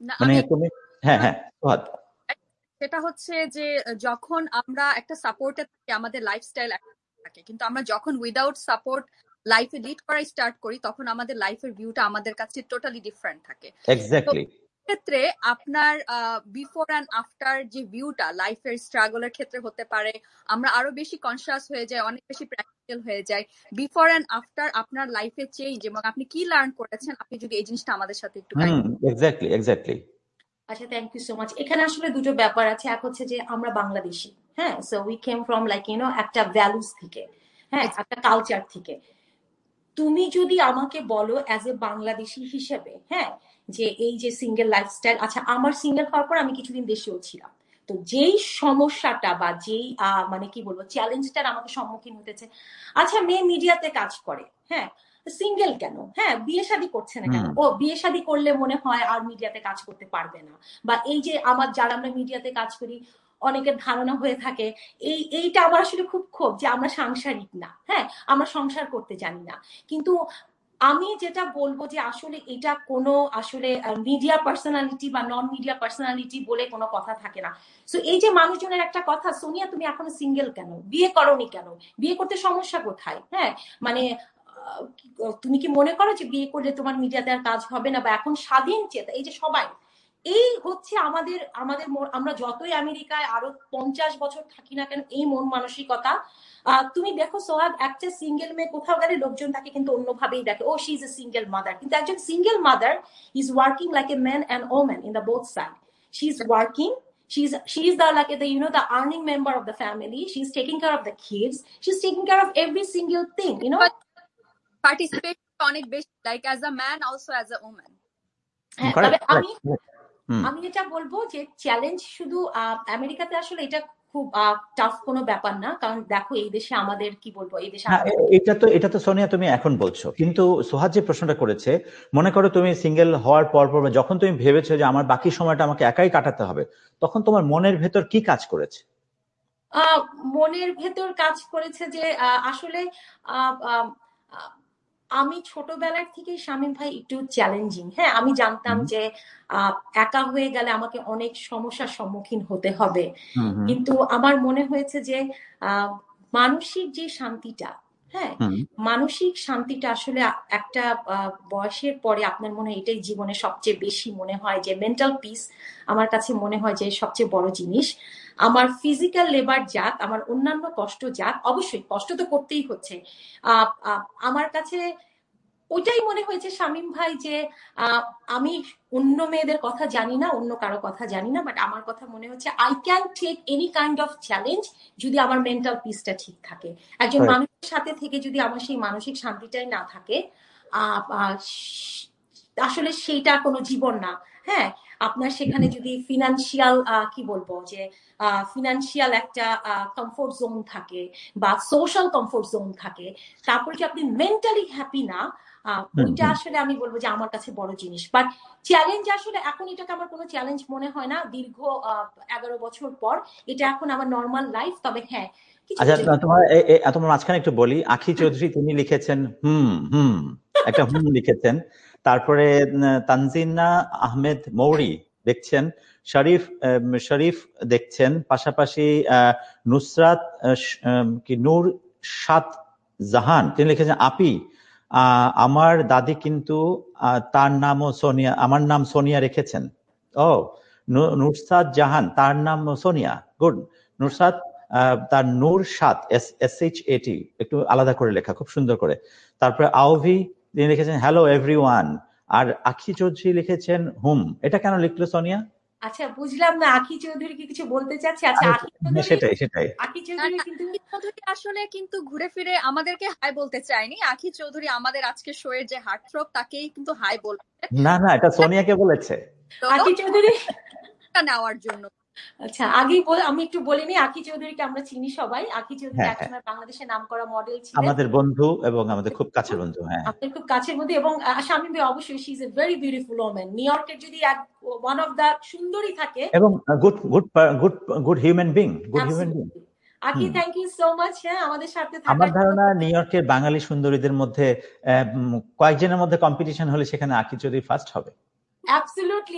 না মানে আমি তুমি হ্যাঁ হ্যাঁ সোহাদ। সেটা হচ্ছে যে যখন আমরা একটা সাপোর্টে থাকি আমাদের লাইফস্টাইল থাকে, কিন্তু আমরা যখন উইদাউট সাপোর্ট লাইফে লিড করা স্টার্ট করি তখন আমাদের লাইফের ভিউটা আমাদের কাছে টোটালি ডিফারেন্ট থাকে। তো এক্স্যাক্টলি। ক্ষেত্রে আপনার বিফোর অ্যান্ড আফটার যে ভিউটা লাইফের স্ট্রাগলের ক্ষেত্রে হতে পারে, আমরা আরো বেশি কনসিয়াস হয়ে যাই, অনেক বেশি প্র্যাকটিক্যাল হয়ে যায়। বিফোর অ্যান্ড আফটার আপনার লাইফে চেঞ্জ এবং আপনি কি লার্ন করেছেন, আপনি যদি এই জিনিসটা আমাদের সাথে একটু গাইড। Exactly exactly. আচ্ছা, থ্যাংক ইউ সো মাচ। এখানে আসলে দুটো ব্যাপার আছে। এক হচ্ছে যে আমরা বাংলাদেশি, হ্যাঁ, so we came from like একটা ভ্যালুস থেকে, হ্যাঁ, একটা কালচার থেকে। তুমি যদি আমাকে বলো অ্যাজ এ বাংলাদেশি হিসেবে, হ্যাঁ, যে এই যে সিঙ্গেল লাইফস্টাইল, আচ্ছা আমার সিঙ্গেল হওয়ার পর আমি কিছুদিন দেশেও ছিলাম, তো যেই সমস্যাটা বা যেই মানে কি বলবো চ্যালেঞ্জটার আমাকে সম্মুখীন হতেছে, আচ্ছা মেয়ে মিডিয়াতে কাজ করে, হ্যাঁ, সিঙ্গেল কেন, হ্যাঁ, বিয়ে শাদী করছে না কেন, ও বিয়ে শাদী করলে মনে হয় আর মিডিয়াতে কাজ করতে পারবে না, বা এই যে যারা আমরা মিডিয়াতে কাজ করি অনেকের ধারণা হয়ে থাকে এইটা আমার আসলে খুব ক্ষোভ যে আমরা সাংসারিক না, হ্যাঁ, আমরা সংসার করতে জানি না। কিন্তু আমি যেটা বলবো যে আসলে এটা কোনো আসলে মিডিয়া পার্সোনালিটি বা নন মিডিয়া পার্সোনালিটি বলে কোনো কথা থাকে না। সো এই যে মানুষজনের একটা কথা, সোনিয়া তুমি এখনো সিঙ্গেল কেন, বিয়ে করোনি কেন, বিয়ে করতে সমস্যা কোথায়, হ্যাঁ, মানে তুমি কি মনে করো যে বিয়ে করলে তোমার মিডিয়াতে আর কাজ হবে না, বা এখন স্বাধীন চেতা, এই যে সবাই, এই হচ্ছে আমাদের আমাদের আমরা যতই আমেরিকায় আরো 50 বছর থাকি না কেন এই মন মানসিকতা। তুমি দেখো সোহাগ, একটা সিঙ্গেল মেয়ে কোথাও গেলে লোকজন তাকে কিন্তু অন্যভাবেই দেখে, ও she is a single mother, কিন্তু একজন single mother is working like a man and woman in the both side. She is working, she's the like the the earning member of the family, she's taking care of the kids, she's taking care of every single thing, participate অনেক বেশি, like as a man also as a woman. তবে আমি এটা বলবো যে challenge শুধু আমেরিকাতে আসলে এটা খুব টাফ কোনো ব্যাপার না, কারণ দেখো এই দেশে আমাদের কি বলবো, এই দেশে এটা তো সোনিয়া তুমি এখন বলছো, কিন্তু সোহাদ যে প্রশ্নটা করেছে, মনে করো তুমি সিঙ্গেল হওয়ার পর যখন তুমি ভেবেছো যে আমার বাকি সময়টা আমাকে একাই কাটাতে হবে, তখন তোমার মনের ভেতর কি কাজ করেছে? মনের ভেতর কাজ করেছে যে আসলে আমি ছোটবেলার থেকে শামীম ভাই একটু চ্যালেঞ্জিং, হ্যাঁ, আমি জানতাম যে একা হয়ে গেলে আমাকে অনেক সমস্যার সম্মুখীন হতে হবে, কিন্তু আমার মনে হয়েছে যে মানসিক যে শান্তিটা, হ্যাঁ, মানসিক শান্তিটা আসলে একটা বয়সের পরে আপনার মনে হয় এটাই জীবনে সবচেয়ে বেশি মনে হয় যে মেন্টাল পিস আমার কাছে মনে হয় যে সবচেয়ে বড় জিনিস। আমার ফিজিক্যাল লেবার যাক, আমার অন্যান্য কষ্ট যাক, অবশ্যই কষ্ট তো করতেই হচ্ছে, আমার কাছে ওইটাই মনে হয়েছে শামীম ভাই যে আমি অন্য মেয়েদের কথা জানি না, অন্য কারো কথা জানি না, বাট আমার কথা মনে হচ্ছে I can take any kind of challenge যদি আমার মেন্টাল পিসটা ঠিক থাকে। একজন মানুষের সাথে থেকে যদি আমার সেই মানসিক শান্তিটাই না থাকে, আসলে সেইটা কোনো জীবন না। হ্যাঁ, আপনার সেখানে যদি ফিনান্সিয়াল কি বলবো যে ফিনান্সিয়াল একটা কমফোর্ট জোন থাকে বা সোশ্যাল কমফোর্ট জোন থাকে, তারপর কি আপনি মেন্টালি হ্যাপি না, ওইটা আসলে আমি বলবো যে আমার কাছে বড় জিনিস। বাট চ্যালেঞ্জ আসলে এখন এটাকে আমার কোনো চ্যালেঞ্জ মনে হয় না, দীর্ঘ 11 বছর পর এটা এখন আমার নর্মাল লাইফ। তবে হ্যাঁ, আচ্ছা তোমার মাঝখানে একটু বলি, আখি চৌধুরী তিনি লিখেছেন একটা লিখেছেন, তারপরে তানজিনা আহমেদ মৌরি দেখছেন, শরীফ দেখছেন, পাশাপাশি নুসরাত কি নূর সাত জাহান তিনি লিখেছেন, আপি আমার দাদি কিন্তু তার নামও সোনিয়া, আমার নাম সোনিয়া রেখেছেন। ও নুসরাত জাহান, তার নাম সোনিয়া, গুড। নুসরাত তার নূর সাত SHAT একটু আলাদা করে লেখা, খুব সুন্দর করে। তারপরে আওভি তিনি লিখেছেন হ্যালো এভরিওয়ান, আর আখি চৌধুরী লিখেছেন এটা কেন লিখলো সোনিয়া? আচ্ছা, বুঝলাম না, আখি চৌধুরী কি কিছু বলতে চাচ্ছে? আচ্ছা, সেটাই আখি চৌধুরী আসলে কিন্তু ঘুরে ফিরে আমাদেরকে হাই বলতে চাইনি। আখি চৌধুরী আমাদের আজকে শো এর যে হার্টথ্রব, তাকেই কিন্তু হাই বলছে। না এটা সোনিয়াকে বলেছে আখি চৌধুরী নেওয়ার জন্য। আচ্ছা, আমি একটু বলিনি, আখি চৌধুরীকে আমরা চিনি সবাই। আখি চৌধুরী একসময় বাংলাদেশের নামকরা মডেল ছিলেন, আমাদের বন্ধু এবং আমাদের খুব কাছের বন্ধু। হ্যাঁ, আমাদের খুব কাছের বন্ধু। এবং শামীম ভাই অবশ্যই she is a very beautiful woman. New ইয়র্কের যদি ওয়ান অফ দা সুন্দরী থাকে এবং গুড হিউম্যান বিং, আখি, থ্যাংক ইউ সো মাচ আমাদের সাথে থাকার। আমার ধারণা নিউ ইয়র্কের বাঙালি সুন্দরীদের মধ্যে কয়েকজনের মধ্যে কম্পিটিশন হলে সেখানে আখি চৌধুরী ফার্স্ট হবে। অ্যাবসলিউটলি।